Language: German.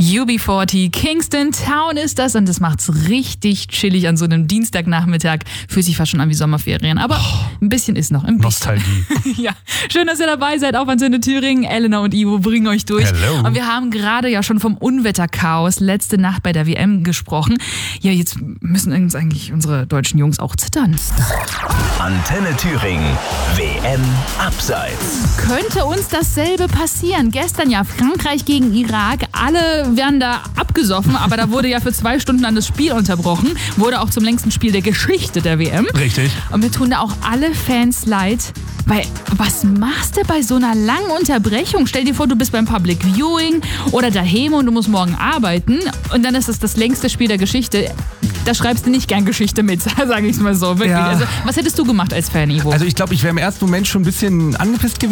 UB40, Kingston Town ist das und das macht's richtig chillig an so einem Dienstagnachmittag. Fühlt sich fast schon an wie Sommerferien, aber ein bisschen ist noch. Ein bisschen. Nostalgie. Ja, schön, dass ihr dabei seid auf Antenne Thüringen. Elena und Ivo bringen euch durch. Hello. Und wir haben gerade ja schon vom Unwetterchaos letzte Nacht bei der WM gesprochen. Ja, jetzt müssen uns eigentlich unsere deutschen Jungs auch zittern. Antenne Thüringen, WM Abseits. Könnte uns dasselbe passieren? Gestern ja Frankreich gegen Irak. Alle werden da abgesoffen, aber da wurde ja für 2 Stunden dann das Spiel unterbrochen. Wurde auch zum längsten Spiel der Geschichte der WM. Richtig. Und wir tun da auch alle Fans leid. Weil, was machst du bei so einer langen Unterbrechung? Stell dir vor, du bist beim Public Viewing oder daheim und du musst morgen arbeiten. Und dann ist es das längste Spiel der Geschichte. Da schreibst du nicht gern Geschichte mit, sage ich es mal so. Wirklich. Ja. Also, was hättest du gemacht als Fan, Ivo? Also ich glaube, ich wäre im ersten Moment schon ein bisschen angepisst gewesen.